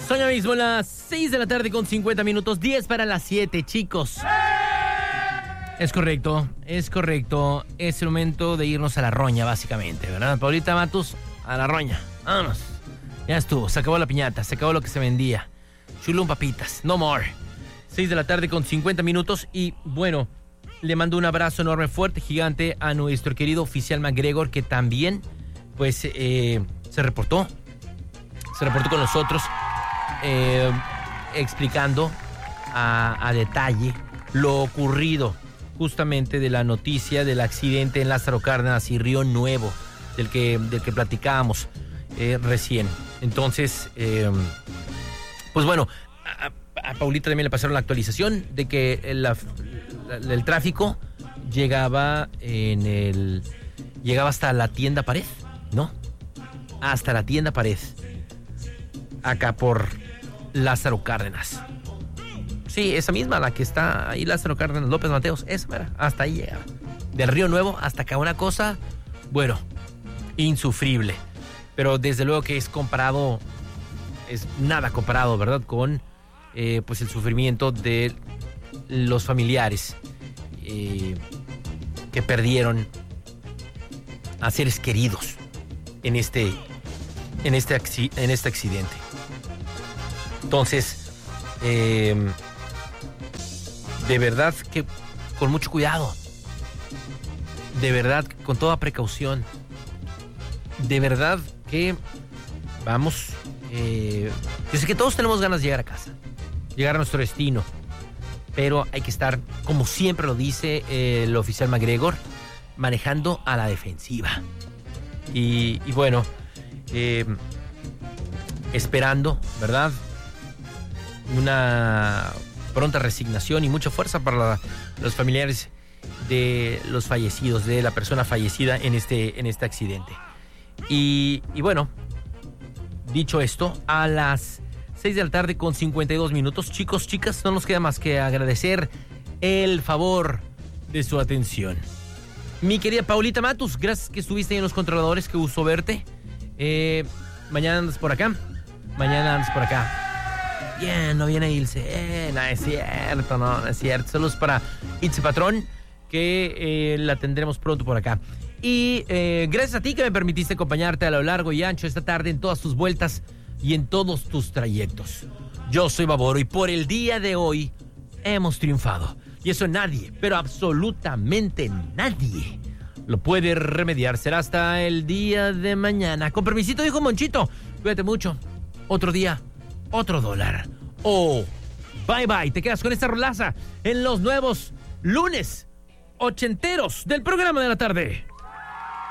Son ya mismo las 6 de la tarde con 50 minutos, 10 para las 7, chicos. Es correcto. Es el momento de irnos a la roña, básicamente, ¿verdad? Paulita Matus, a la roña. Vámonos. Ya estuvo, se acabó la piñata, se acabó lo que se vendía. Chulum papitas, no more. 6 de la tarde con 50 minutos y bueno, le mando un abrazo enorme, fuerte, gigante a nuestro querido oficial McGregor, que también, pues, se reportó con nosotros, explicando a detalle lo ocurrido justamente de la noticia del accidente en Lázaro Cárdenas y Río Nuevo, del que platicábamos recién. Entonces, pues bueno, a Paulita también le pasaron la actualización de que el tráfico llegaba hasta la tienda Pared, ¿no? Hasta la tienda Pared, acá por Lázaro Cárdenas. Sí, esa misma, la que está ahí, Lázaro Cárdenas, López Mateos, esa, mira, hasta ahí llega. Del Río Nuevo hasta acá, una cosa, bueno, insufrible. Pero desde luego que es nada comparado, ¿verdad? Con, pues, el sufrimiento de los familiares que perdieron a seres queridos en este accidente. Entonces, de verdad que con mucho cuidado, de verdad con toda precaución, de verdad que vamos, yo sé que todos tenemos ganas de llegar a casa, llegar a nuestro destino, pero hay que estar, como siempre lo dice el oficial McGregor, manejando a la defensiva. Y bueno, esperando, ¿verdad?, una pronta resignación y mucha fuerza para los familiares de los fallecidos, de la persona fallecida en este accidente. Y bueno, dicho esto, a las 6 de la tarde con 52 minutos, chicos, chicas, no nos queda más que agradecer el favor de su atención. Mi querida Paulita Matus, gracias que estuviste ahí en los controladores, qué gusto verte. Mañana andas por acá. Bien, no viene Ilse. No es cierto. Saludos para Itze Patrón, que la tendremos pronto por acá. Y gracias a ti que me permitiste acompañarte a lo largo y ancho esta tarde en todas tus vueltas y en todos tus trayectos. Yo soy Baboro y por el día de hoy hemos triunfado. Y eso nadie, pero absolutamente nadie lo puede remediar. Será hasta el día de mañana. Con permisito, dijo Monchito. Cuídate mucho. Otro día, otro dólar. Bye bye. Te quedas con esta rolaza en los nuevos lunes ochenteros del programa de la tarde.